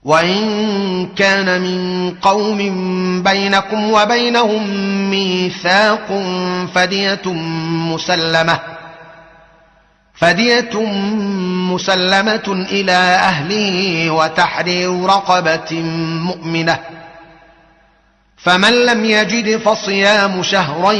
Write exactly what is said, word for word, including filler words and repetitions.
وإن كان من قوم بينكم وبينهم ميثاق فدية مسلمة فدية مسلمة إلى أهله وتحرير رقبة مؤمنة، فمن لم يجد فصيام شهرين